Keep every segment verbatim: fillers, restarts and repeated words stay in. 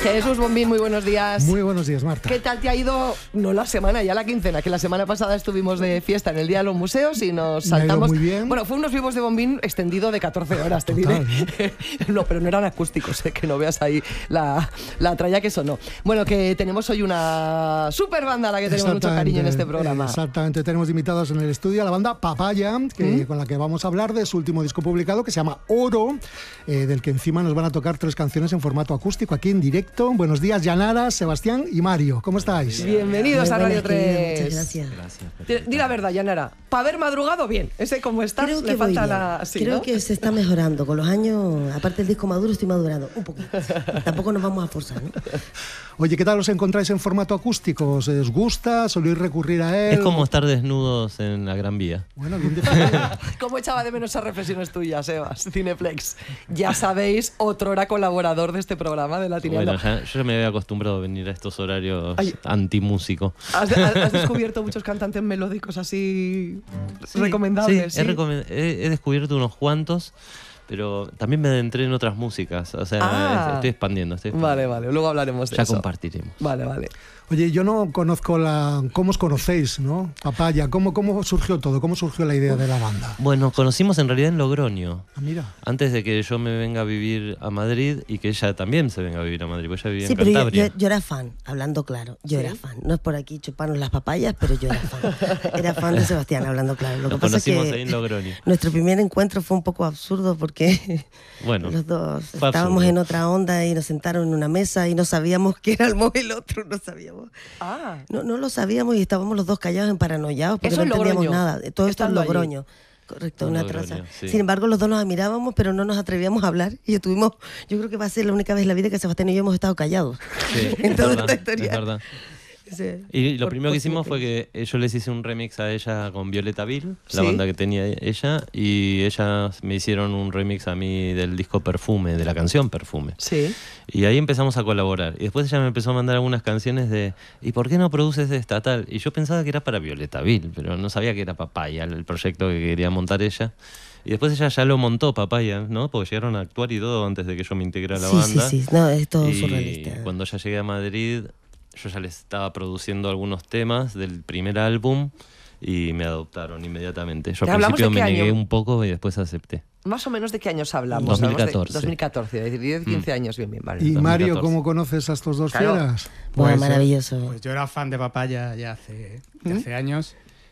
Jesús Bombín, muy buenos días. Muy buenos días, Marta. ¿Qué tal te ha ido? No la semana, ya la quincena, que la semana pasada estuvimos de fiesta en el Día de los Museos y nos Me ha ido saltamos. muy bien. Bueno, fue unos vivos de Bombín extendido de catorce horas, te Total, diré. ¿no? No, pero no eran acústicos, eh, que no veas ahí la, la tralla que sonó. Bueno, que tenemos hoy una super banda a la que tenemos mucho cariño en este programa. Exactamente, tenemos invitados en el estudio a la banda Papaya, que, ¿Mm? con la que vamos a hablar de su último disco publicado, que se llama Oro, eh, del que encima nos van a tocar tres canciones en formato acústico aquí en directo. Buenos días, Yanara, Sebastián y Mario. ¿Cómo estáis? Bienvenidos a Radio tres. Muchas gracias. gracias Di la verdad, Yanara. Para haber madrugado, bien. Ese como estás, creo le que falta voy la... Sí, creo ¿no? que se está mejorando. Con los años, aparte del disco maduro, estoy madurando un poquito. Tampoco nos vamos a forzar, ¿no? Oye, ¿qué tal os encontráis en formato acústico? ¿Os gusta? ¿Soléis recurrir a él? Es como estar desnudos en la Gran Vía. Bueno, bien definido. ¿Cómo echaba de menos esas reflexiones tuyas, Sebas? Cineplex. Ya sabéis, otrora colaborador de este programa de Latineando. Bueno, ya, yo ya me había acostumbrado a venir a estos horarios Ay. antimúsico. ¿Has, has descubierto muchos cantantes melódicos así Sí, recomendables? Sí, he, recome- he, he descubierto unos cuantos, pero también me adentré en otras músicas. O sea, Ah. estoy expandiendo, estoy expandiendo. Vale, vale. Luego hablaremos de Ya eso. compartiremos. Vale, vale. Oye, yo no conozco la... ¿Cómo os conocéis, no? Papaya, ¿cómo, cómo surgió todo? ¿Cómo surgió la idea de la banda? Bueno, conocimos en realidad en Logroño. Ah, mira. Antes de que yo me venga a vivir a Madrid y que ella también se venga a vivir a Madrid, porque ella vivía Sí, en pero yo, Cantabria. yo, yo era fan, hablando claro. Yo ¿Sí? era fan. No es por aquí chuparnos las papayas, pero yo era fan. Era fan de Sebastián, hablando claro. Lo Nos que pasa es conocimos que ahí en Logroño. nuestro primer encuentro fue un poco absurdo porque Bueno, los dos fue estábamos absurdo. en otra onda y nos sentaron en una mesa y no sabíamos qué era el móvil el otro, no sabíamos. Ah, No, no lo sabíamos y estábamos los dos callados, emparanoiados, porque Eso no en entendíamos Logroño, nada. Todo esto en estando allí. Logroño. Correcto, En una Logroño, traza. sí. Sin embargo, los dos nos admirábamos, pero no nos atrevíamos a hablar. Y tuvimos, yo creo que va a ser la única vez en la vida que Sebastián y yo hemos estado callados. Sí, en es toda verdad, esta historia. es verdad. Sí. Y lo Por- primero por que hicimos siempre. fue que yo les hice un remix a ella con Violeta Bill, la Sí. banda que tenía ella, y ellas me hicieron un remix a mí del disco Perfume, de la canción Perfume. sí. Y ahí empezamos a colaborar. Y después ella me empezó a mandar algunas canciones de ¿y por qué no produces esta tal? Y yo pensaba que era para Violeta Bill, pero no sabía que era Papaya, el proyecto que quería montar ella. Y después ella ya lo montó, Papaya, ¿no? Porque llegaron a actuar y todo antes de que yo me integrara a la Sí, banda. sí, sí. No, es todo Y surrealista. cuando ya llegué a Madrid, yo ya les estaba produciendo algunos temas del primer álbum y me adoptaron inmediatamente. Yo ¿Te al hablamos principio de me qué negué año? un poco y después acepté. Más o menos de qué años hablamos. dos mil Hablamos de catorce. dos mil catorce, es decir, diez, quince años, bien, bien, vale. Y dos mil Mario, catorce. ¿cómo conoces a estos dos Claro. fieras? Bueno, Pues, maravilloso. Pues yo era fan de Papaya ya hace, de ¿Mm? hace años.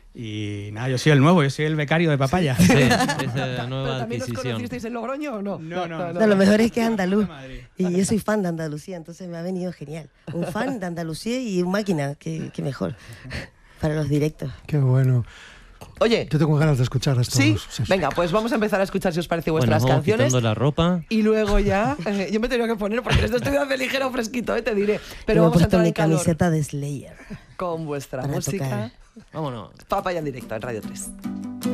Y nada, yo soy el nuevo, yo soy el becario de Papaya. Sí, esa ¿Pero nueva también os adquisición. conocisteis en Logroño o no? No, no, No, lo mejor es que es De andaluz. Madrid. Y yo soy fan de Andalucía, entonces me ha venido genial. Un fan de Andalucía y un máquina, que, que mejor. Para los directos. Qué bueno. Oye, Yo tengo ganas de escuchar a estos. ¿sí? sí. Venga, pues vamos a empezar a escuchar, si os parece, Bueno, vuestras vamos canciones. quitando la ropa. Y luego ya, eh, yo me he tenido que poner, porque esto estoy de ligero fresquito, eh, te diré. Pero Yo me he vamos a puesto entrar mi en calor camiseta de Slayer. con vuestra para música. tocar. Vámonos. Papaya en directo en Radio tres.